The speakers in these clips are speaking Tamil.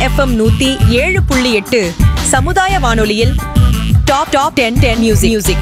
FM 107.8 சமுதாய வானொலியில் டாப் 10 மியூசிக்.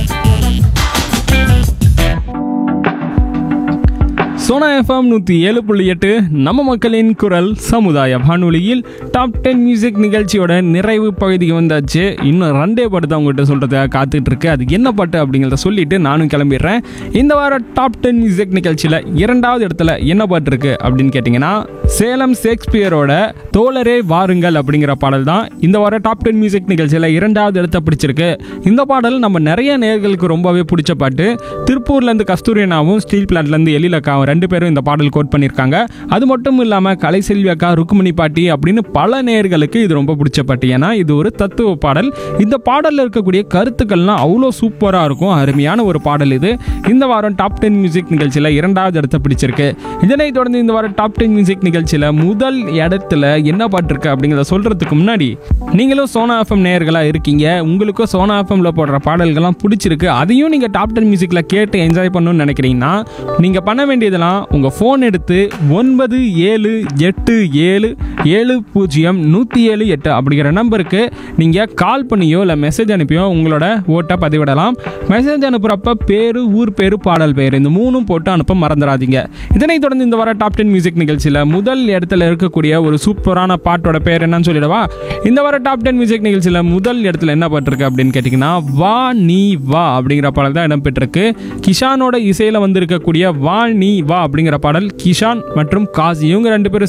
சோனா எஃப்எம் 107.8 நம்ம மக்களின் குரல் சமுதாய வானொலியில் டாப் 10 மியூசிக் நிகழ்ச்சியோட நிறைவு பகுதிக்கு வந்தாச்சு. இன்னும் 2 பாட்டு தான் உங்கள்கிட்ட சொல்கிறதுக்காக காத்துட்டு இருக்கு. அது என்ன பாட்டு அப்படிங்கிறத சொல்லிட்டு நானும் கிளம்பிடுறேன். இந்த வாரம் டாப் 10 மியூசிக் நிகழ்ச்சியில் 2வது இடத்துல என்ன பாட்டு இருக்கு அப்படின்னு கேட்டிங்கன்னா, சேலம் ஷேக்ஸ்பியரோட தோழரே வாருங்கள் அப்படிங்கிற பாடல் தான் இந்த வாரம் டாப் 10 மியூசிக் நிகழ்ச்சியில் 2வது இடத்தை பிடிச்சிருக்கு. இந்த பாடல் நம்ம நிறைய நேயர்களுக்கு ரொம்பவே பிடிச்ச பாட்டு. திருப்பூர்லேருந்து கஸ்தூரியனாவும் ஸ்டீல் பிளான்ட்லேருந்து எழிலக்காவும் 2 பேரும் இந்த பாடல் கோட் பண்ணியிருக்காங்க. அது மட்டும் இல்லாமல் கலைசெல்வி அக்கா, ருக்குமணி பாட்டி அப்படின்னு பல நேயர்களுக்கு இது ரொம்ப பிடிச்ச பாட்டு. ஏன்னா இது ஒரு தத்துவ பாடல். இந்த பாடலில் இருக்கக்கூடிய கருத்துக்கள்லாம் அவ்வளோ சூப்பராக இருக்கும். அருமையான ஒரு பாடல் இது. இந்த வாரம் டாப் 10 மியூசிக் நிகழ்ச்சியில் 2வது இடத்தை பிடிச்சிருக்கு. இதனை தொடர்ந்து இந்த வாரம் டாப் 10 மியூசிக் நிகழ்ச்சியில் முதல் இடத்துல என்ன பாட்டு இருக்கு அப்படிங்கிறத சொல்றதுக்கு முன்னாடி, நீங்களும் சோனா எஃப்எம் நேயர்களாக இருக்கீங்க, உங்களுக்கும் சோனா எஃப்எம்ல போடுற பாடல்கள்லாம் பிடிச்சிருக்கு, அதையும் நீங்கள் டாப் 10 மியூசிக்கில் கேட்டு என்ஜாய் பண்ணணும்னு நினைக்கிறீங்கன்னா நீங்கள் பண்ண வேண்டியதெல்லாம் உங்கள் ஃபோன் எடுத்து 9787700178 அப்படிங்கிற நம்பருக்கு நீங்கள் கால் பண்ணியோ இல்லை மெசேஜ் அனுப்பியோ உங்களோட ஓட்டை பதிவிடலாம். மெசேஜ் அனுப்புகிறப்ப பேர், ஊர் பேர், பாடல் பேர் இந்த 3 போட்டு அனுப்ப மறந்துடாதீங்க. இதனைத் தொடர்ந்து இந்த வார டாப் 10 மியூசிக் நிகழ்ச்சியில் முதல் இடத்துல இருக்கக்கூடிய ஒரு சூப்பரான பாட்டோட பேர் என்னன்னு சொல்லிடவா? இந்த வார டாப் 10 மியூசிக் நிகழ்ச்சியில் முதல் இடத்துல என்ன பாட்டு இருக்கு அப்படின்னு கேட்டிங்கன்னா, வா நீ வா அப்படிங்கிற பாடல் தான் இடம்பெற்றிருக்கு. கிஷானோட இசையில் வந்திருக்கக்கூடிய வா நீ வா அப்படிங்கிற பாடல் கிஷான் மற்றும் காசி இவங்க 2 பேரும்